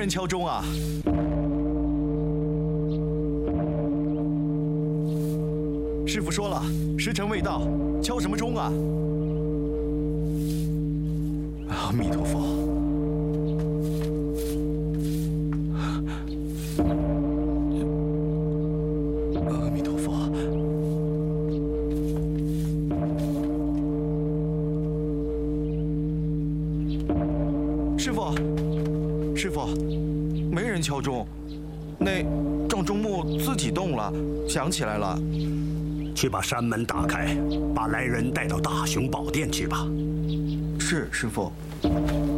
人敲钟啊！师傅说了，时辰未到，敲什么钟啊？阿弥陀佛。阿弥陀佛。师傅，师傅，没人敲钟，那撞钟木自己动了，响起来了。 去把山门打开，把来人带到大雄宝殿去吧。 是，师傅。